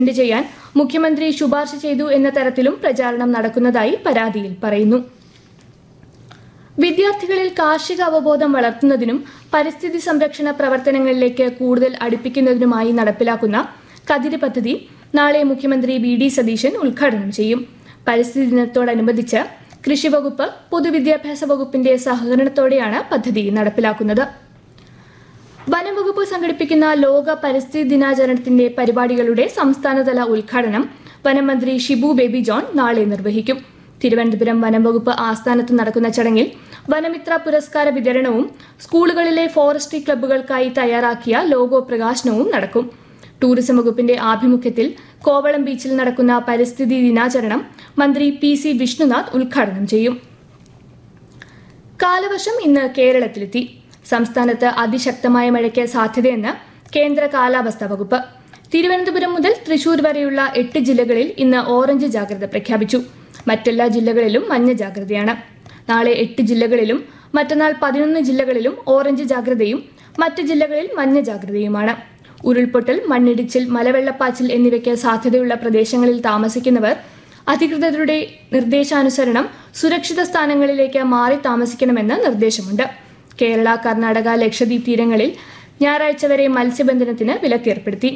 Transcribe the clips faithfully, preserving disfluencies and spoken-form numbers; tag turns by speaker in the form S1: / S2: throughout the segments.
S1: ചെയ്യാൻ മുഖ്യമന്ത്രി ശുപാർശ ചെയ്തു എന്ന തരത്തിലും പ്രചാരണം നടക്കുന്നതായി പരാതിയിൽ പറയുന്നു. വിദ്യാർത്ഥികളിൽ കാർഷിക അവബോധം വളർത്തുന്നതിനും പരിസ്ഥിതി സംരക്ഷണ പ്രവർത്തനങ്ങളിലേക്ക് കൂടുതൽ അടുപ്പിക്കുന്നതിനുമായി നടപ്പിലാക്കുന്ന കതിര് പദ്ധതി നാളെ മുഖ്യമന്ത്രി വി ഡി സതീശൻ ഉദ്ഘാടനം ചെയ്യും. പരിസ്ഥിതി ദിനത്തോടനുബന്ധിച്ച് കൃഷിവകുപ്പ്, പൊതുവിദ്യാഭ്യാസ വകുപ്പിന്റെ സഹകരണത്തോടെയാണ് പദ്ധതി നടപ്പിലാക്കുന്നത്. വനംവകുപ്പ് സംഘടിപ്പിക്കുന്ന ലോക പരിസ്ഥിതി ദിനാചരണത്തിന്റെ പരിപാടികളുടെ സംസ്ഥാനതല ഉദ്ഘാടനം വനമന്ത്രി ഷിബു ബേബി ജോൺ നാളെ നിർവഹിക്കും. തിരുവനന്തപുരം വനംവകുപ്പ് ആസ്ഥാനത്ത് നടക്കുന്ന ചടങ്ങിൽ വനമിത്ര പുരസ്കാര വിതരണവും സ്കൂളുകളിലെ ഫോറസ്ട്രി ക്ലബ്ബുകൾക്കായി തയ്യാറാക്കിയ ലോഗോ പ്രകാശനവും നടക്കും. ടൂറിസം വകുപ്പിന്റെ ആഭിമുഖ്യത്തിൽ കോവളം ബീച്ചിൽ നടക്കുന്ന പരിസ്ഥിതി ദിനാചരണം മന്ത്രി പി സി വിഷ്ണുനാഥ് ഉദ്ഘാടനം ചെയ്യും. കാലവർഷം ഇന്ന് കേരളത്തിലെത്തി. സംസ്ഥാനത്ത് അതിശക്തമായ മഴയ്ക്ക് സാധ്യതയെന്ന് കേന്ദ്ര കാലാവസ്ഥാ വകുപ്പ്. തിരുവനന്തപുരം മുതൽ തൃശൂർ വരെയുള്ള എട്ട് ജില്ലകളിൽ ഇന്ന് ഓറഞ്ച് ജാഗ്രത പ്രഖ്യാപിച്ചു. മറ്റെല്ലാ ജില്ലകളിലും മഞ്ഞ ജാഗ്രതയാണ്. നാളെ എട്ട് ജില്ലകളിലും മറ്റന്നാൾ പതിനൊന്ന് ജില്ലകളിലും ഓറഞ്ച് ജാഗ്രതയും മറ്റ് ജില്ലകളിൽ മഞ്ഞ ജാഗ്രതയുമാണ്. ഉരുൾപൊട്ടൽ, മണ്ണിടിച്ചിൽ, മലവെള്ളപ്പാച്ചിൽ എന്നിവയ്ക്ക് സാധ്യതയുള്ള പ്രദേശങ്ങളിൽ താമസിക്കുന്നവർ അധികൃതരുടെ നിർദ്ദേശാനുസരണം സുരക്ഷിത സ്ഥാനങ്ങളിലേക്ക് മാറി താമസിക്കണമെന്ന് നിർദ്ദേശമുണ്ട്. കേരള, കർണാടക, ലക്ഷദ്വീപ് തീരങ്ങളിൽ ഞായറാഴ്ച വരെ മത്സ്യബന്ധനത്തിന് വിലക്കേർപ്പെടുത്തി.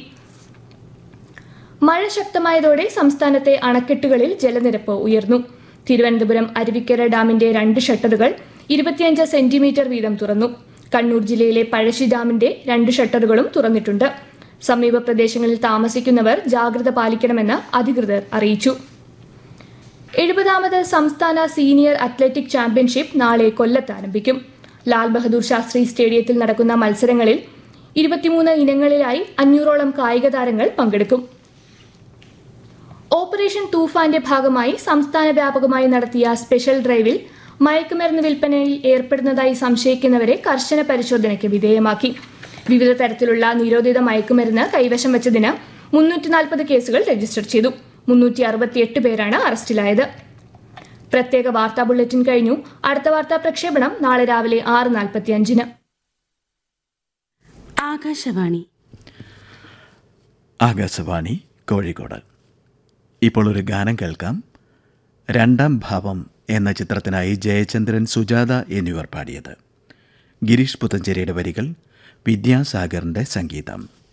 S1: മഴ ശക്തമായതോടെ സംസ്ഥാനത്തെ അണക്കെട്ടുകളിൽ ജലനിരപ്പ് ഉയർന്നു. തിരുവനന്തപുരം അരുവിക്കര ഡാമിന്റെ രണ്ട് ഷട്ടറുകൾ ഇരുപത്തിയഞ്ച് സെന്റിമീറ്റർ വീതം തുറന്നു. കണ്ണൂർ ജില്ലയിലെ പഴശ്ശി ഡാമിന്റെ രണ്ട് ഷട്ടറുകളും തുറന്നിട്ടുണ്ട്. സമീപ പ്രദേശങ്ങളിൽ താമസിക്കുന്നവർ ജാഗ്രത പാലിക്കണമെന്ന് അധികൃതർ അറിയിച്ചു. എഴുപതാമത് സംസ്ഥാന സീനിയർ അത്ലറ്റിക് ചാമ്പ്യൻഷിപ്പ് നാളെ കൊല്ലത്ത് ആരംഭിക്കും. ലാൽ ബഹദൂർ ശാസ്ത്രി സ്റ്റേഡിയത്തിൽ നടക്കുന്ന മത്സരങ്ങളിൽ ഇരുപത്തിമൂന്ന് ഇനങ്ങളിലായി അഞ്ഞൂറോളം കായിക താരങ്ങൾ പങ്കെടുക്കും. ഓപ്പറേഷൻ തൂഫാന്റെ ഭാഗമായി സംസ്ഥാന വ്യാപകമായി നടത്തിയ സ്പെഷ്യൽ ഡ്രൈവിൽ മയക്കുമരുന്ന് വിൽപ്പനയിൽ ഏർപ്പെടുന്നതായി സംശയിക്കുന്നവരെ കർശന പരിശോധനയ്ക്ക് വിധേയമാക്കി. വിവിധ തരത്തിലുള്ള നിരോധിത മയക്കുമരുന്ന് കൈവശം വെച്ചതിന് മുന്നൂറ്റി നാൽപ്പത് കേസുകൾ രജിസ്റ്റർ ചെയ്തു. മുന്നൂറ്റി അറുപത്തിയെട്ട് പേരാണ് അറസ്റ്റിലായത്. പ്രത്യേക വാർത്താ ബുള്ളറ്റിൻ കഴിഞ്ഞു. അടുത്ത വാർത്താ പ്രക്ഷേപണം നാളെ രാവിലെ ആറ് നാൽപ്പത്തി അഞ്ചിന്.
S2: ആകാശവാണി
S3: ആകാശവാണി കോഴിക്കോട്. ഇപ്പോൾ ഒരു ഗാനം കേൾക്കാം. രണ്ടാം ഭാവം എന്ന ചിത്രത്തിനായി ജയചന്ദ്രൻ, സുജാത എന്നിവർ പാടിയത്. ഗിരീഷ് പുത്തഞ്ചേരിയുടെ വരികൾ, വിദ്യാസാഗറിന്റെ സംഗീതം.